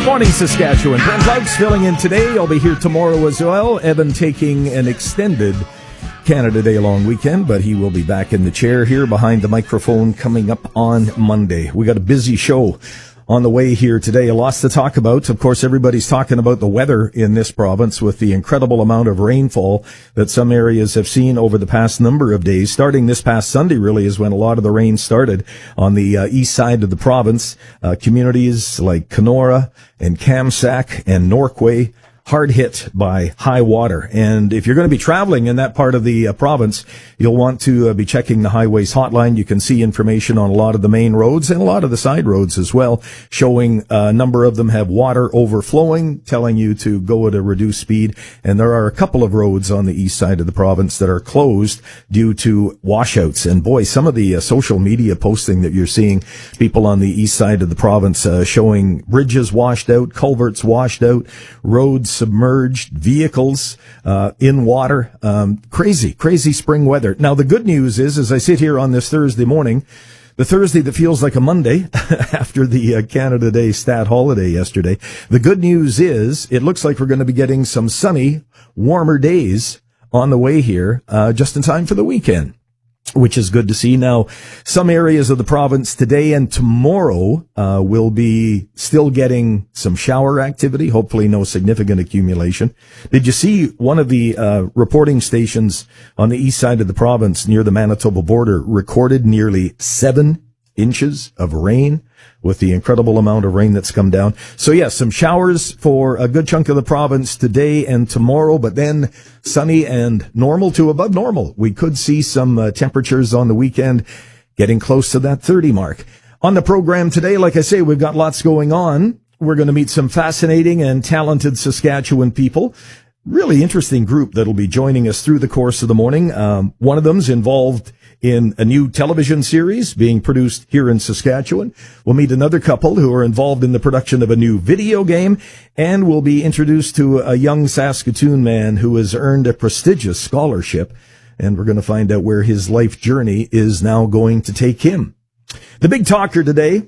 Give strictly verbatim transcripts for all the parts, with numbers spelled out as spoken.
Good morning, Saskatchewan. Brent Laux filling in today. I'll be here tomorrow as well. Evan taking an extended Canada Day long weekend, but he will be back in the chair here behind the microphone coming up on Monday. We got a busy show on the way here today. A lot to talk about. Of course, everybody's talking about the weather in this province with the incredible amount of rainfall that some areas have seen over the past number of days. Starting this past Sunday really is when a lot of the rain started on the uh, east side of the province. Uh, communities like Kenora and Kamsack and Norquay hard hit by high water. And if you're going to be traveling in that part of the uh, province, you'll want to uh, be checking the highways hotline. You can see information on a lot of the main roads and a lot of the side roads as well, showing uh, a number of them have water overflowing, telling you to go at a reduced speed. And there are a couple of roads on the east side of the province that are closed due to washouts. And boy, some of the uh, social media posting that you're seeing, people on the east side of the province uh, showing bridges washed out, culverts washed out, roads submerged, vehicles uh, in water. Um, crazy, crazy spring weather. Now, the good news is, as I sit here on this Thursday morning, the Thursday that feels like a Monday after the uh, Canada Day stat holiday yesterday, the good news is it looks like we're going to be getting some sunny, warmer days on the way here, uh, just in time for the weekend, which is good to see. Now, some areas of the province today and tomorrow uh, will be still getting some shower activity, hopefully no significant accumulation. Did you see one of the uh, reporting stations on the east side of the province near the Manitoba border recorded nearly seven inches of rain with the incredible amount of rain that's come down? So yes, some showers for a good chunk of the province today and tomorrow, but then sunny and normal to above normal. We could see some uh, temperatures on the weekend getting close to that thirty mark. On the program today, like I say, we've got lots going on. We're going to meet some fascinating and talented Saskatchewan people. Really interesting group that'll be joining us through the course of the morning. Um, one of them's involved in a new television series being produced here in Saskatchewan. We'll meet another couple who are involved in the production of a new video game, and we'll be introduced to a young Saskatoon man who has earned a prestigious scholarship, and we're going to find out where his life journey is now going to take him. The big talker today,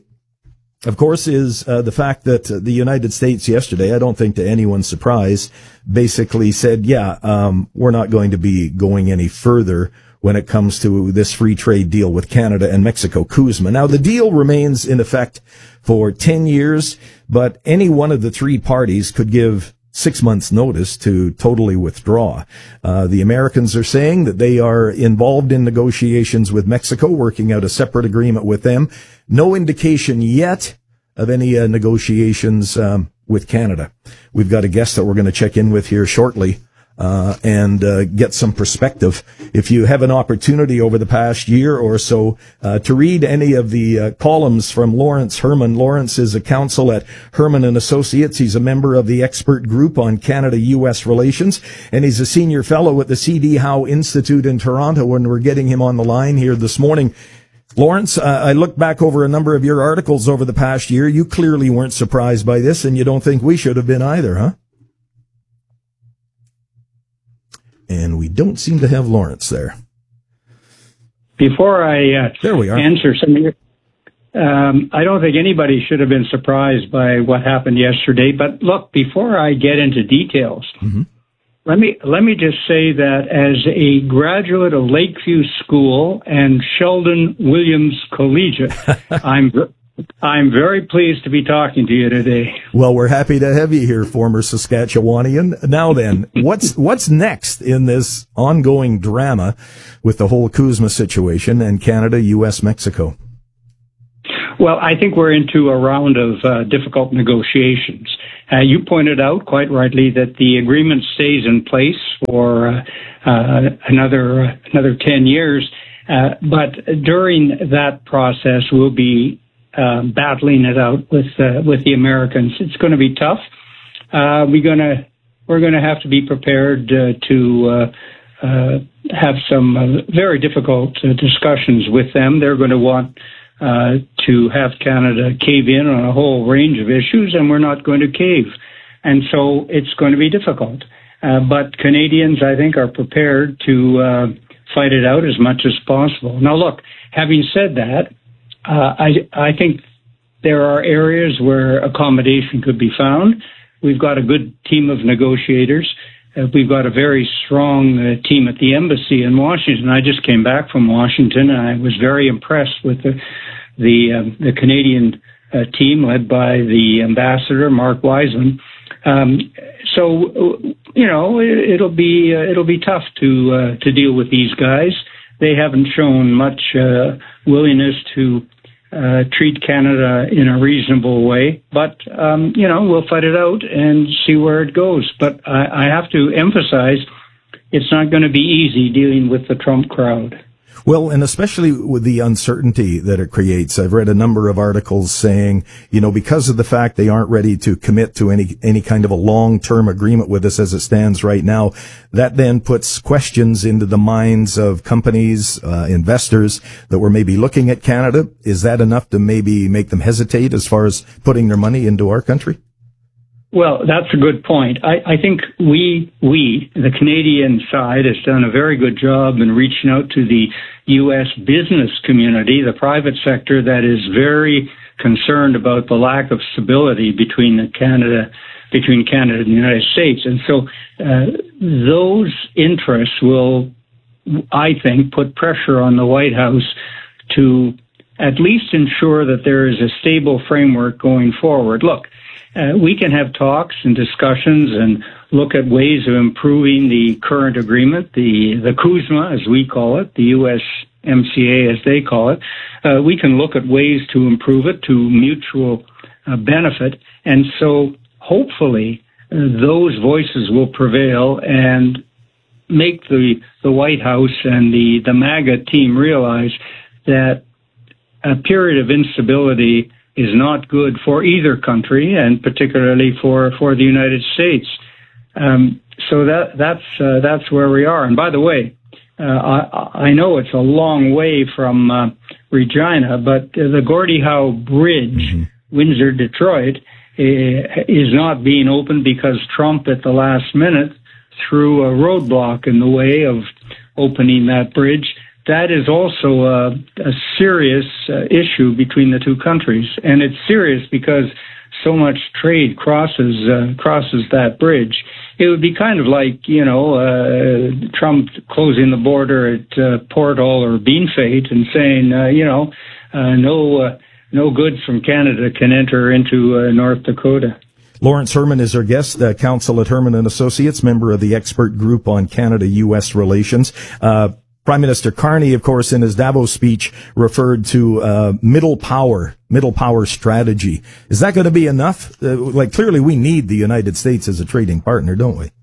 of course, is uh, the fact that uh, the United States yesterday, I don't think to anyone's surprise, basically said, yeah, um, we're not going to be going any further when it comes to this free trade deal with Canada and Mexico, CUSMA. Now, the deal remains in effect for ten years, but any one of the three parties could give six months notice to totally withdraw. Uh, the Americans are saying that they are involved in negotiations with Mexico, working out a separate agreement with them. No indication yet of any uh, negotiations um, with Canada. We've got a guest that we're going to check in with here shortly. Uh, and, uh, get some perspective. If you have an opportunity over the past year or so, uh, to read any of the, uh, columns from Lawrence Herman. Lawrence is a counsel at Herman and Associates. He's a member of the expert group on Canada-U S relations, and he's a senior fellow at the C D Howe Institute in Toronto, and we're getting him on the line here this morning. Lawrence, uh, I looked back over a number of your articles over the past year. You clearly weren't surprised by this, and you don't think we should have been either, huh? And we don't seem to have Lawrence there. Before I uh, there we are. answer some of your, um, I don't think anybody should have been surprised by what happened yesterday. But look, before I get into details, mm-hmm. let me let me just say that as a graduate of Lakeview School and Sheldon Williams Collegiate, I'm I'm very pleased to be talking to you today. Well, we're happy to have you here, former Saskatchewanian. Now then, what's what's next in this ongoing drama with the whole CUSMA situation and Canada, U S, Mexico? Well, I think we're into a round of uh, difficult negotiations. Uh, you pointed out quite rightly that the agreement stays in place for uh, uh, another uh, another ten years, uh, but during that process, we'll be Uh, battling it out with uh, with the Americans. It's going to be tough. Uh, we're going to we're going to have to be prepared uh, to uh, uh, have some uh, very difficult uh, discussions with them. They're going to want uh, to have Canada cave in on a whole range of issues, and we're not going to cave. And so it's going to be difficult. Uh, but Canadians, I think, are prepared to uh, fight it out as much as possible. Now, look, having said that, Uh, I, I think there are areas where accommodation could be found. We've got a good team of negotiators. Uh, we've got a very strong uh, team at the embassy in Washington. I just came back from Washington, and I was very impressed with the the, um, the Canadian uh, team led by the ambassador, Mark Wiseman. Um, so, you know, it, it'll be uh, it'll be tough to uh, to deal with these guys. They haven't shown much uh, willingness to uh, treat Canada in a reasonable way. But, um, you know, we'll fight it out and see where it goes. But I, I have to emphasize it's not going to be easy dealing with the Trump crowd. Well, and especially with the uncertainty that it creates. I've read a number of articles saying, you know, because of the fact they aren't ready to commit to any, any kind of a long-term agreement with us as it stands right now, that then puts questions into the minds of companies, uh, investors that were maybe looking at Canada. Is that enough to maybe make them hesitate as far as putting their money into our country? Well, that's a good point. I, I think we, we, the Canadian side, has done a very good job in reaching out to the U S business community, the private sector that is very concerned about the lack of stability between the Canada, between Canada and the United States. And so uh, those interests will, I think, put pressure on the White House to at least ensure that there is a stable framework going forward. Look, Uh, we can have talks and discussions and look at ways of improving the current agreement, the, the CUSMA, as we call it, the U S M C A, as they call it. Uh, we can look at ways to improve it to mutual uh, benefit. And so hopefully uh, those voices will prevail and make the, the White House and the, the MAGA team realize that a period of instability is not good for either country, and particularly for, for the United States. Um, so that that's uh, that's where we are. And by the way, uh, I, I know it's a long way from uh, Regina, but the Gordie Howe Bridge, mm-hmm. Windsor, Detroit, is not being opened because Trump, at the last minute, threw a roadblock in the way of opening that bridge. That is also a, a serious uh, issue between the two countries, and it's serious because so much trade crosses uh, crosses that bridge. It would be kind of like, you know, uh, Trump closing the border at uh, Portal or Beanfate and saying, uh, you know, uh, no uh, no goods from Canada can enter into uh, North Dakota. Lawrence Herman is our guest, uh, counsel at Herman and Associates, member of the expert group on Canada-U S relations. Uh, Prime Minister Carney, of course, in his Davos speech referred to uh, middle power, middle power strategy. Is that going to be enough? Uh, like, clearly we need the United States as a trading partner, don't we?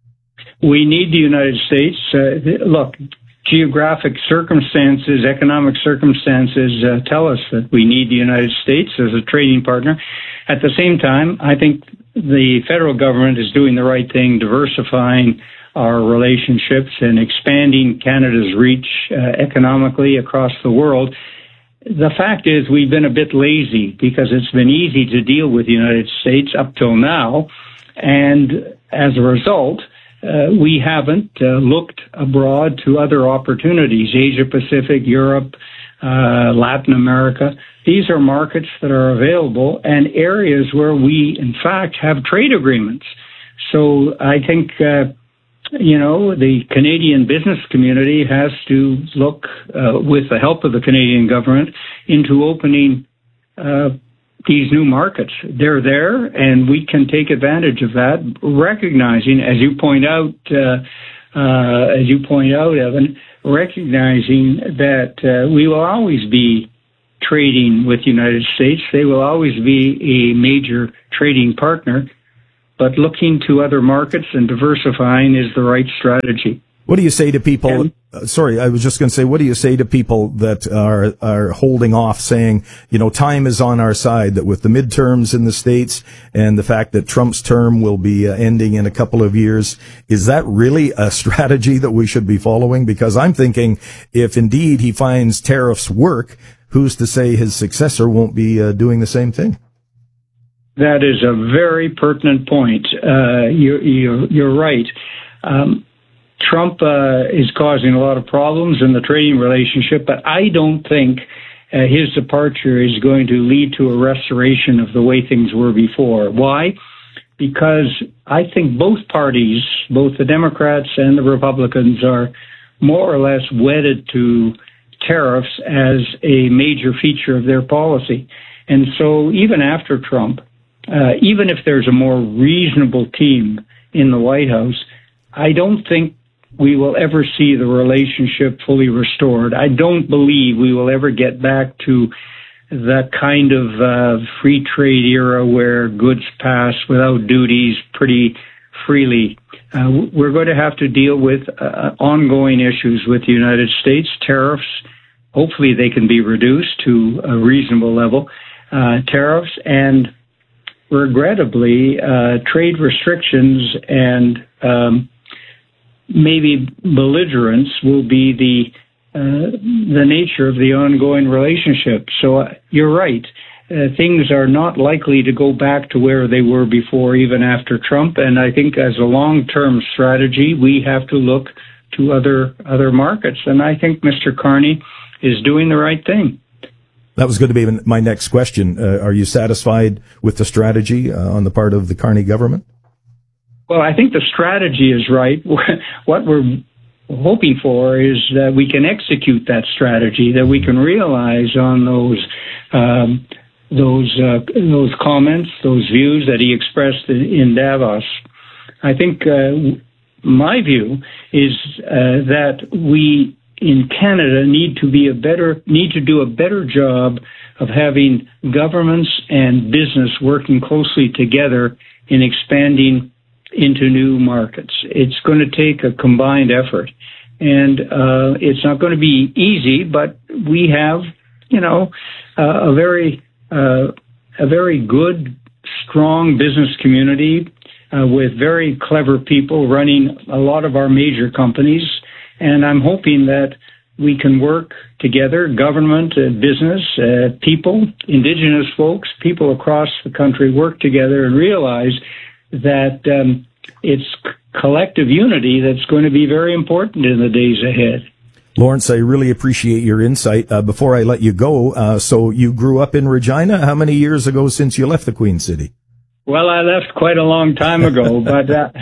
We need the United States. Uh, look, geographic circumstances, economic circumstances uh, tell us that we need the United States as a trading partner. At the same time, I think the federal government is doing the right thing, diversifying our relationships and expanding Canada's reach uh, economically across the world. The fact is we've been a bit lazy because it's been easy to deal with the United States up till now. And as a result, uh, we haven't uh, looked abroad to other opportunities, Asia Pacific, Europe, uh, Latin America. These are markets that are available and areas where we, in fact, have trade agreements. So I think uh, You know, the Canadian business community has to look, uh, with the help of the Canadian government, into opening uh, these new markets. They're there, and we can take advantage of that, recognizing, as you point out, uh, uh, as you point out, Evan, recognizing that uh, we will always be trading with the United States. They will always be a major trading partner. But looking to other markets and diversifying is the right strategy. What do you say to people? And, uh, sorry, I was just going to say, what do you say to people that are are holding off, saying, you know, time is on our side, that with the midterms in the States and the fact that Trump's term will be uh, ending in a couple of years, is that really a strategy that we should be following? Because I'm thinking if indeed he finds tariffs work, who's to say his successor won't be uh, doing the same thing? That is a very pertinent point. Uh, you're, you're, you're right. Um, Trump uh, is causing a lot of problems in the trading relationship, but I don't think uh, his departure is going to lead to a restoration of the way things were before. Why? Because I think both parties, both the Democrats and the Republicans, are more or less wedded to tariffs as a major feature of their policy. And so even after Trump, uh, even if there's a more reasonable team in the White House, I don't think we will ever see the relationship fully restored. I don't believe we will ever get back to the kind of uh, free trade era where goods pass without duties pretty freely. Uh, we're going to have to deal with uh, ongoing issues with the United States. Tariffs, hopefully they can be reduced to a reasonable level. Uh, tariffs and, regrettably, uh, trade restrictions and um, maybe belligerence will be the uh, the nature of the ongoing relationship. So uh, you're right. Uh, things are not likely to go back to where they were before, even after Trump. And I think as a long-term strategy, we have to look to other other markets. And I think Mister Carney is doing the right thing. That was going to be my next question. Uh, are you satisfied with the strategy uh, on the part of the Carney government? Well, I think the strategy is right. What we're hoping for is that we can execute that strategy, that we can realize on those um, those uh, those comments, those views that he expressed in Davos. I think uh, my view is uh, that we in Canada need to be a better need to do a better job of having governments and business working closely together in expanding into new markets. It's going to take a combined effort, and uh, it's not going to be easy. But we have, you know, uh, a very uh, a very good, strong business community uh, with very clever people running a lot of our major companies. And I'm hoping that we can work together, government, uh, business, uh, people, Indigenous folks, people across the country work together and realize that um, it's collective unity that's going to be very important in the days ahead. Lawrence, I really appreciate your insight. Uh, before I let you go, uh, so you grew up in Regina. How many years ago since you left the Queen City? Well, I left quite a long time ago, but uh,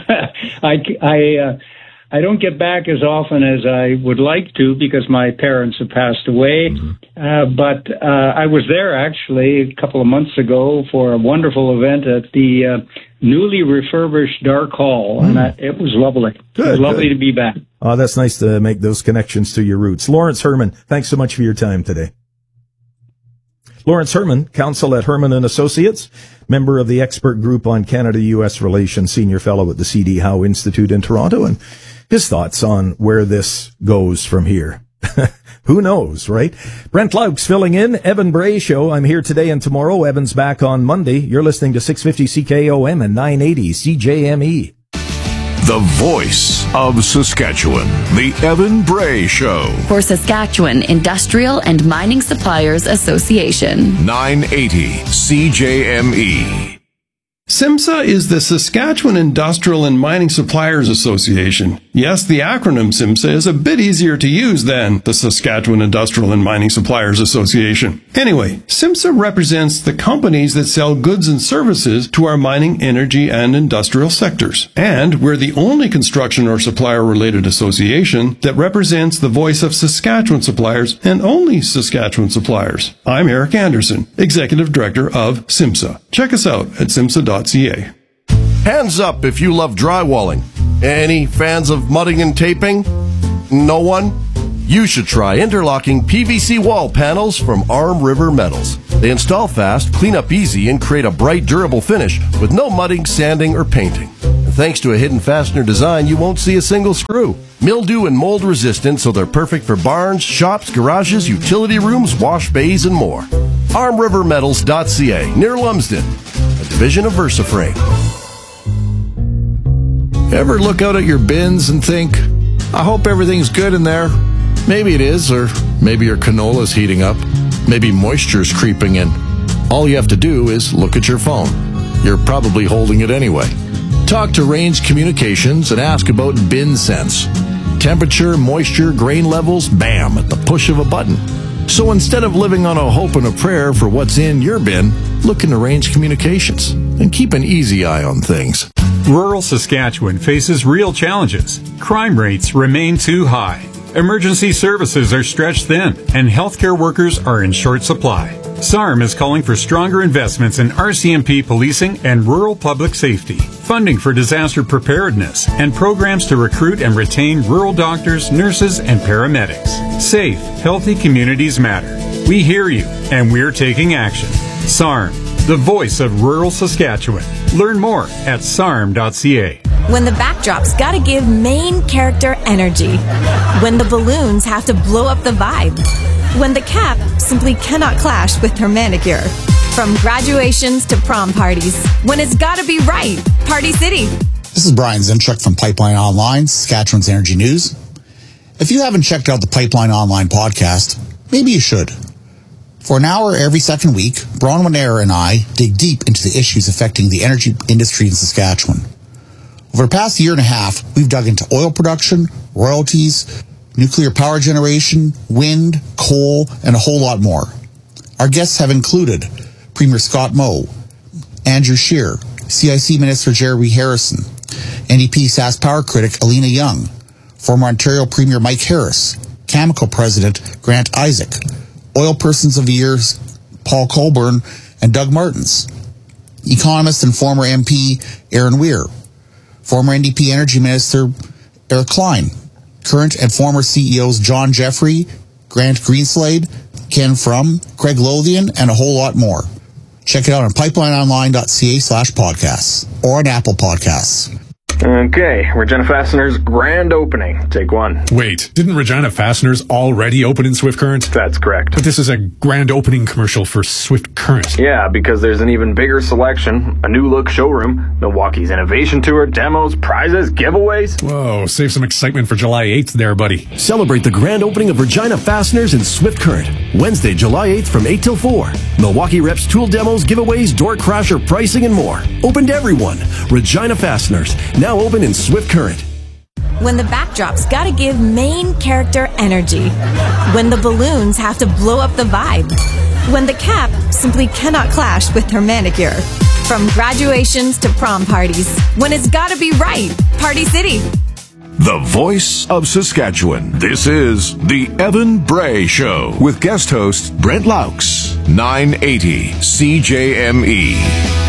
I, I, uh, I don't get back as often as I would like to because my parents have passed away. Mm-hmm. Uh, but uh, I was there actually a couple of months ago for a wonderful event at the uh, newly refurbished Dark Hall, mm. and that, it was lovely. Good, it was lovely good. to be back. Oh, that's nice to make those connections to your roots. Lawrence Herman, thanks so much for your time today. Lawrence Herman, counsel at Herman and Associates, member of the expert group on Canada-U S relations, senior fellow at the C D Howe Institute in Toronto, and his thoughts on where this goes from here. Who knows, right? Brent Laux filling in, Evan Bray Show. I'm here today and tomorrow. Evan's back on Monday. You're listening to six fifty C K O M and nine eighty C J M E. The voice of Saskatchewan, the Evan Bray Show. For Saskatchewan Industrial and Mining Suppliers Association. nine eighty C J M E. SIMSA is the Saskatchewan Industrial and Mining Suppliers Association. Yes, the acronym SIMSA is a bit easier to use than the Saskatchewan Industrial and Mining Suppliers Association. Anyway, SIMSA represents the companies that sell goods and services to our mining, energy, and industrial sectors. And we're the only construction or supplier-related association that represents the voice of Saskatchewan suppliers and only Saskatchewan suppliers. I'm Eric Anderson, Executive Director of SIMSA. Check us out at simsa dot c a. Hands up if you love drywalling. Any fans of mudding and taping? No one? You should try interlocking P V C wall panels from Arm River Metals. They install fast, clean up easy, and create a bright, durable finish with no mudding, sanding, or painting. And thanks to a hidden fastener design, you won't see a single screw. Mildew and mold resistant, so they're perfect for barns, shops, garages, utility rooms, wash bays, and more. arm river metals dot c a, near Lumsden, a division of VersaFrame. Ever look out at your bins and think, I hope everything's good in there? Maybe it is, or maybe your canola's heating up. Maybe moisture's creeping in. All you have to do is look at your phone. You're probably holding it anyway. Talk to Range Communications and ask about Bin Sense. Temperature, moisture, grain levels, bam, at the push of a button. So instead of living on a hope and a prayer for what's in your bin, look into Range Communications and keep an easy eye on things. Rural Saskatchewan faces real challenges. Crime rates remain too high. Emergency services are stretched thin, and healthcare workers are in short supply. S A R M is calling for stronger investments in R C M P policing and rural public safety, funding for disaster preparedness, and programs to recruit and retain rural doctors, nurses, and paramedics. Safe, healthy communities matter. We hear you, and we're taking action. S A R M, the voice of rural Saskatchewan. Learn more at S A R M dot C A. When the backdrop's gotta give main character energy. When the balloons have to blow up the vibe. When the cap simply cannot clash with her manicure. From graduations to prom parties. When it's gotta be right. Party City. This is Brian Zimchuk from Pipeline Online, Saskatchewan's Energy News. If you haven't checked out the Pipeline Online podcast, maybe you should. For an hour every second week, Bronwyn Eyre and I dig deep into the issues affecting the energy industry in Saskatchewan. Over the past year and a half, we've dug into oil production, royalties, nuclear power generation, wind, coal, and a whole lot more. Our guests have included Premier Scott Moe, Andrew Scheer, C I C Minister Jeremy Harrison, N D P Sask Power critic Alina Young, former Ontario Premier Mike Harris, Cameco President Grant Isaac, Oil Persons of the Year Paul Colborne and Doug Martins, economist and former M P Aaron Weir, former N D P Energy Minister Eric Klein, current and former C E Os John Jeffrey, Grant Greenslade, Ken Frum, Craig Lothian, and a whole lot more. Check it out on pipelineonline.ca slash podcasts or on Apple Podcasts. Okay, Regina Fasteners grand opening. Take one. Wait, didn't Regina Fasteners already open in Swift Current? That's correct. But this is a grand opening commercial for Swift Current. Yeah, because there's an even bigger selection, a new look showroom, Milwaukee's innovation tour, demos, prizes, giveaways. Whoa, save some excitement for July eighth there, buddy. Celebrate the grand opening of Regina Fasteners in Swift Current, Wednesday, July eighth from eight till four. Milwaukee reps, tool demos, giveaways, door crasher pricing, and more. Open to everyone. Regina Fasteners, now open in Swift Current. When the backdrop's gotta give main character energy. When the balloons have to blow up the vibe. When the cap simply cannot clash with her manicure. From graduations to prom parties. When it's gotta be right. Party City. The voice of Saskatchewan. This is The Evan Bray Show with guest host Brent Laux, nine eighty C J M E.